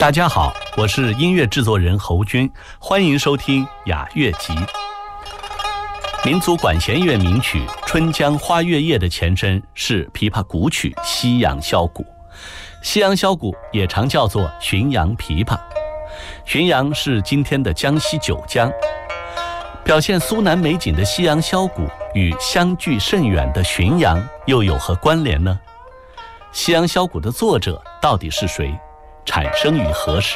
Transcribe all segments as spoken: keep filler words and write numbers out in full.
大家好，我是音乐制作人侯军，欢迎收听雅乐集。民族管弦乐名曲《春江花月夜》的前身是琵琶古曲《西洋箫鼓》。西洋箫鼓也常叫做浔阳琵琶。浔阳是今天的江西九江。表现苏南美景的西洋箫鼓与相距甚远的浔阳又有何关联呢？西洋箫鼓的作者到底是谁？产生于何时？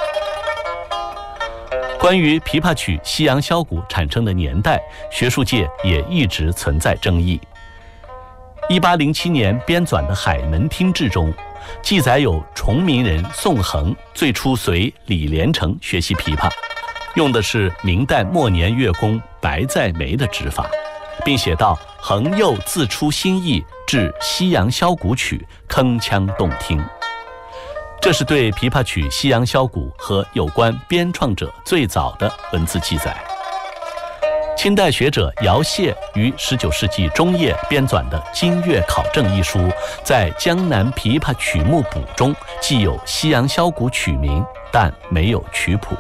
关于琵琶曲西洋箫鼓产生的年代，学术界也一直存在争议。一八零七年编纂的《海门听志》中记载有崇明人宋恒最初随李连成学习琵琶，用的是明代末年乐工白在眉的指法，并写道：恒又自出新意，制西洋箫鼓曲，铿锵动听。这是对琵琶曲西洋箫鼓和有关编创者最早的文字记载。清代学者姚燮于十九世纪中叶编纂的《今乐考证》一书，在《江南琵琶曲目补》中既有西洋箫鼓曲名，但没有曲谱。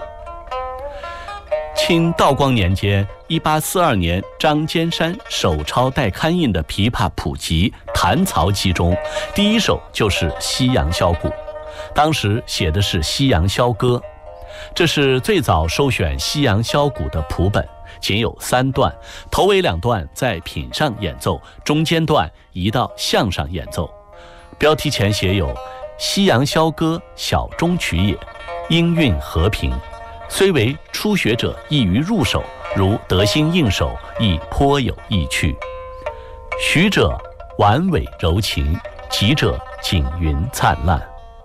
清道光年间一八四二年张坚山手抄代刊印的琵琶谱集《弹槽集》中，第一首就是西洋箫鼓，当时写的是西洋箫歌。这是最早收选西洋箫鼓的谱本，仅有三段，头尾两段在品上演奏，中间段移到项上演奏。标题前写有西洋箫歌小中曲也，音韵和平，虽为初学者易于入手，如得心应手，亦颇有意趣。徐者婉委柔情，急者景云灿烂。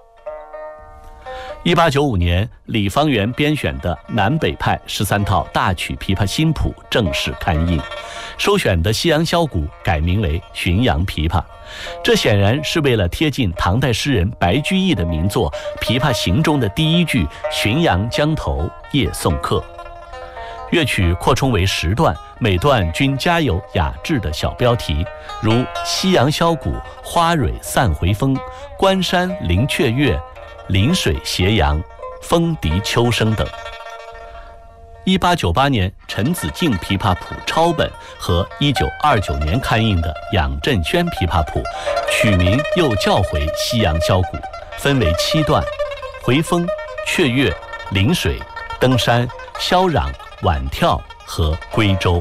一八九五年，李方圆编选的南北派十三套大曲琵琶新谱正式刊印，收选的西洋箫鼓改名为浔阳琵琶。这显然是为了贴近唐代诗人白居易的名作《琵琶行》中的第一句“浔阳江头夜送客”。乐曲扩充为十段，每段均加有雅致的小标题，如西洋箫鼓花蕊散回风、关山林雀跃、临水斜阳、风笛秋声等。一八九八年陈子敬琵琶谱抄本和一九二九年刊印的杨振轩琵琶谱，曲名又叫回西洋箫鼓，分为七段：回风、雀跃、临水、登山、萧嚷、晚跳和归舟。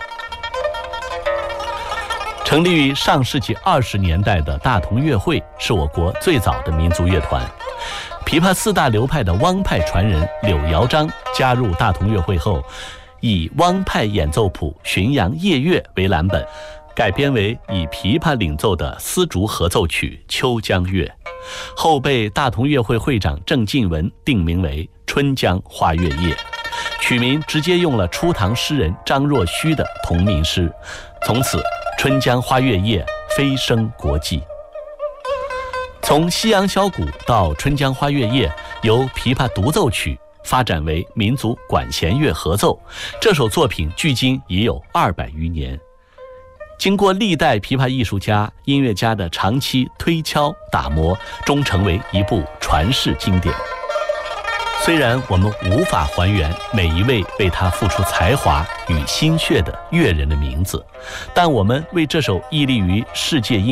成立于上世纪二十年代的大同乐会是我国最早的民族乐团。琵琶四大流派的汪派传人柳尧章加入大同乐会后，以汪派演奏谱《浔阳夜乐》为蓝本，改编为以琵琶领奏的丝竹合奏曲《秋江月》，后被大同乐会会长郑近文定名为《春江花月夜》，曲名直接用了初唐诗人张若虚的同名诗，从此《春江花月夜》飞升国际。从西洋箫鼓到《春江花月夜》，由琵琶独奏曲发展为民族管弦乐合奏，这首作品距今已有二百余年。经过历代琵琶艺术家、音乐家的长期推敲打磨，终成为一部传世经典。虽然我们无法还原每一位为他付出才华与心血的乐人的名字，但我们为这首屹立于世界音